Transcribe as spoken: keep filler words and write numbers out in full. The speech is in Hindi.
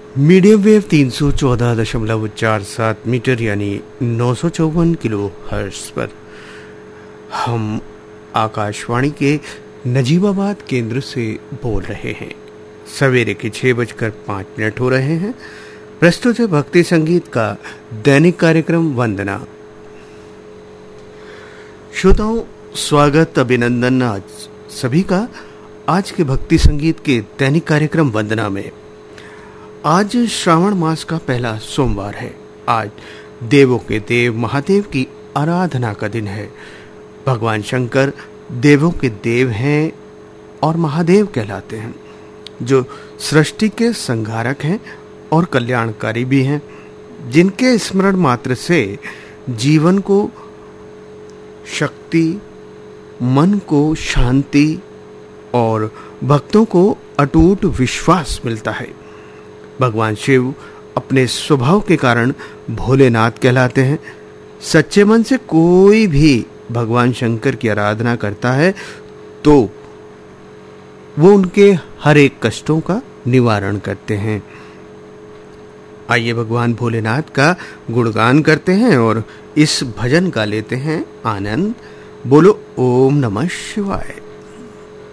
मीडियम वेव तीन सौ चौदह दशमलव चार सात मीटर यानी नौ सौ चौवन किलो हर्ट्ज पर हम आकाशवाणी के नजीबाबाद केंद्र से बोल रहे हैं। सवेरे के छह बजकर पाँच मिनट हो रहे हैं। प्रस्तुत है भक्ति संगीत का दैनिक कार्यक्रम वंदना। श्रोताओं, स्वागत अभिनंदन आज सभी का आज के भक्ति संगीत के दैनिक कार्यक्रम वंदना में। आज श्रावण मास का पहला सोमवार है। आज देवों के देव महादेव की आराधना का दिन है। भगवान शंकर देवों के देव हैं और महादेव कहलाते हैं, जो सृष्टि के संहारक हैं और कल्याणकारी भी हैं, जिनके स्मरण मात्र से जीवन को शक्ति, मन को शांति और भक्तों को अटूट विश्वास मिलता है। भगवान शिव अपने स्वभाव के कारण भोलेनाथ कहलाते हैं। सच्चे मन से कोई भी भगवान शंकर की आराधना करता है तो वो उनके हर एक कष्टों का निवारण करते हैं। आइए भगवान भोलेनाथ का गुणगान करते हैं और इस भजन का लेते हैं आनंद। बोलो ओम नमः शिवाय।